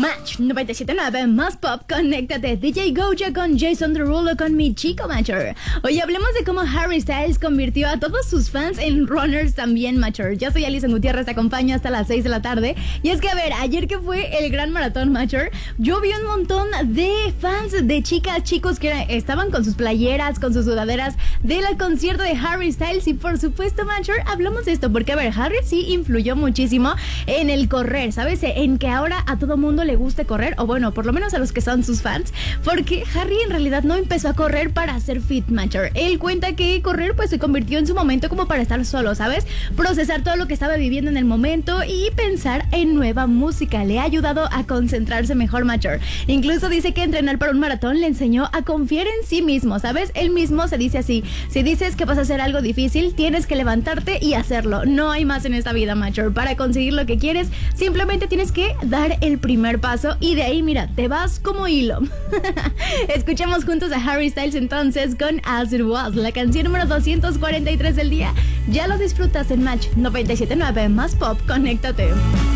Match 97.9, más pop, conéctate. DJ Goja con Jason Derulo con Mi Chico Matcher. Hoy hablemos de cómo Harry Styles convirtió a todos sus fans en runners también Matcher. Yo soy Alison Gutiérrez, te acompaño hasta las 6 de la tarde. Y es que, a ver, ayer que fue el gran maratón Matcher, yo vi un montón de fans, de chicas, chicos que estaban con sus playeras, con sus sudaderas del concierto de Harry Styles. Y por supuesto, Matcher, hablamos de esto porque, a ver, Harry sí influyó muchísimo en el correr, ¿sabes? En que ahora a todo mundo le guste correr, o bueno, por lo menos a los que son sus fans, porque Harry en realidad no empezó a correr para hacer fit Matcher. Él cuenta que correr pues se convirtió en su momento como para estar solo, ¿sabes? Procesar todo lo que estaba viviendo en el momento y pensar en nueva música. Le ha ayudado a concentrarse mejor Matcher. Incluso dice que entrenar para un maratón le enseñó a confiar en sí mismo, ¿sabes? Él mismo se dice así: si dices que vas a hacer algo difícil, tienes que levantarte y hacerlo. No hay más en esta vida, Matcher. Para conseguir lo que quieres, simplemente tienes que dar el primer paso y de ahí, mira, te vas como hilo. Escuchemos juntos a Harry Styles entonces con As It Was, la canción número 243 del día. Ya lo disfrutas en Match 97.9, más pop, conéctate.